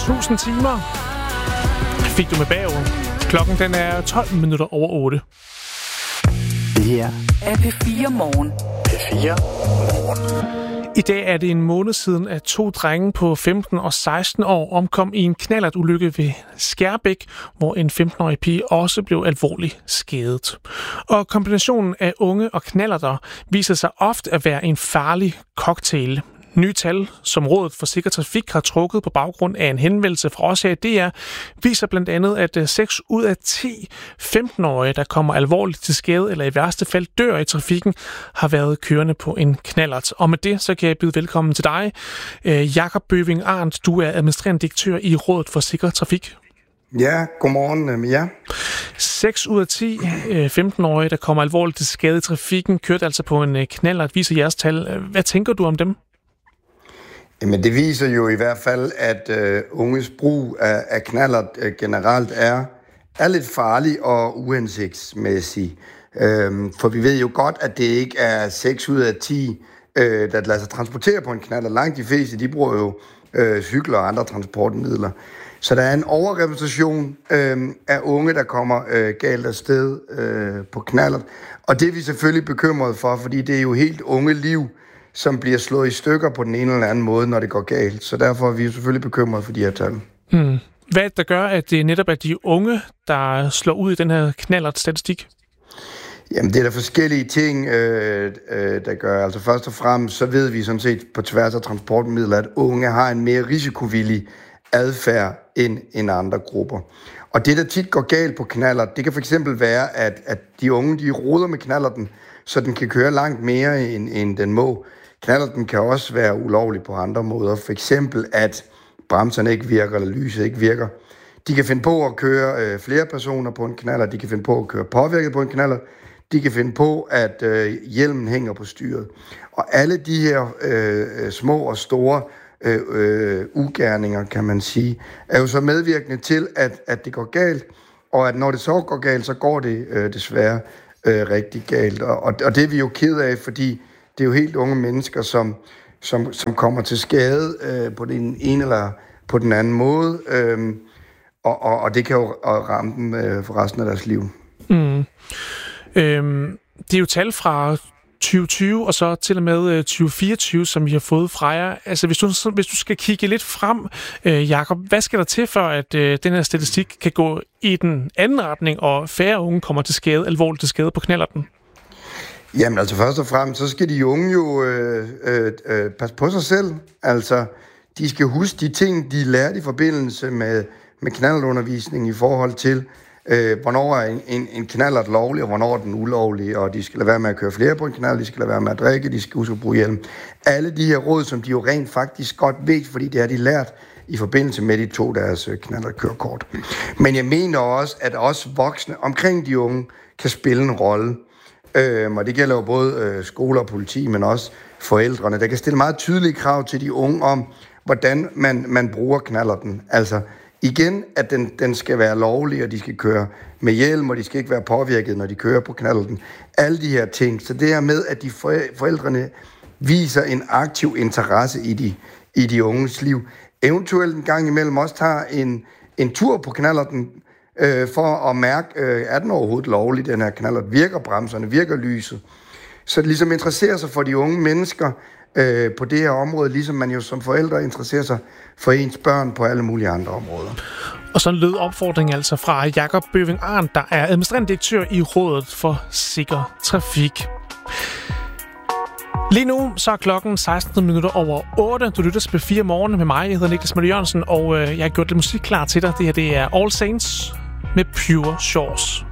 6.000 timer fik du med bagover. Klokken den er 12 minutter over 8. Det her er P4 Morgen. P4 Morgen. I dag er det en måned siden, at 2 drenge på 15 og 16 år omkom i en knallertulykke ved Skærbæk, hvor en 15-årig pige også blev alvorligt skadet. Og kombinationen af unge og knallerter viser sig ofte at være en farlig cocktail. Nye tal, som Rådet for Sikker Trafik har trukket på baggrund af en henvendelse fra os her i DR, viser blandt andet, at 6 ud af 10 15-årige, der kommer alvorligt til skade eller i værste fald dør i trafikken, har været kørende på en knallert. Og med det, så kan jeg byde velkommen til dig, Jakob Bøving Arndt. Du er administrerende direktør i Rådet for Sikker Trafik. Ja, godmorgen med jer. 6 ud af 10 15-årige, der kommer alvorligt til skade i trafikken, kørte altså på en knallert, viser jeres tal. Hvad tænker du om dem? Jamen, det viser jo i hvert fald, at unges brug af knallert generelt er lidt farlig og uhensigtsmæssig. For vi ved jo godt, at det ikke er 6 ud af 10, der lader sig transportere på en knallert. Langt de fleste, de bruger jo cykler og andre transportmidler. Så der er en overrepræsentation af unge, der kommer galt afsted på knallert. Og det er vi selvfølgelig bekymrede for, fordi det er jo helt unge liv, som bliver slået i stykker på den ene eller anden måde, når det går galt. Så derfor er vi jo selvfølgelig bekymrede for de her tal. Hvad der gør, at det netop er de unge, der slår ud i den her knallert-statistik? Jamen, det er der forskellige ting, der gør. Altså først og fremmest, så ved vi sådan set på tværs af transportmidler, at unge har en mere risikovillig adfærd end andre grupper. Og det, der tit går galt på knallert, det kan fx være, at de unge, de roder med knallerten, så den kan køre langt mere, end den må. Knallerten kan også være ulovlig på andre måder. For eksempel, at bremserne ikke virker, eller lyset ikke virker. De kan finde på at køre flere personer på en knallert. De kan finde på at køre påvirket på en knallert. De kan finde på, at hjelmen hænger på styret. Og alle de her små og store ugerninger, kan man sige, er jo så medvirkende til, at det går galt. Og at når det så går galt, så går det desværre rigtig galt. Og det er vi jo ked af, fordi det er jo helt unge mennesker, som kommer til skade på den ene eller på den anden måde. Og det kan jo ramme dem for resten af deres liv. Det er jo tal fra 2020 og så til og med 2024, som vi har fået fra jer. Altså, hvis du skal kigge lidt frem, Jakob, hvad skal der til, for at den her statistik kan gå i den anden retning, og færre unge kommer til skade, alvorligt til skade på knallerten? Jamen, altså først og fremmest, så skal de unge jo passe på sig selv. Altså, de skal huske de ting, de lærte i forbindelse med knallertundervisning i forhold til, hvornår er en knallert lovlig, og hvornår er den ulovlig, og de skal lade være med at køre flere på en knallert, de skal lade være med at drikke, de skal huske at bruge hjelm. Alle de her råd, som de jo rent faktisk godt ved, fordi det har de lært i forbindelse med, de tog deres knallertkørekort. Men jeg mener også, at også voksne omkring de unge kan spille en rolle. Og det gælder jo både skoler og politi, men også forældrene. Der kan stille meget tydelige krav til de unge om, hvordan man bruger knallerten. Altså, igen, at den skal være lovlig, og de skal køre med hjelm, og de skal ikke være påvirket, når de kører på knallerten. Alle de her ting. Så det her med, at de forældrene viser en aktiv interesse i de unges liv. Eventuelt en gang imellem også tager en tur på knallerten, for at mærke, er den overhovedet lovlig, den her knallert? Virker bremserne? Virker lyset? Så det ligesom interesserer sig for de unge mennesker på det her område, ligesom man jo som forældre interesserer sig for ens børn på alle mulige andre områder. Og så lød opfordring altså fra Jakob Bøving Arndt, der er administrerende direktør i Rådet for Sikker Trafik. Lige nu så er klokken 16 minutter over 8. Du lytter til P4 Morgen med mig. Jeg hedder Niklas Møller Jørgensen, og jeg har gjort lidt musik klar til dig. Det her det er All Saints med Pure Shores.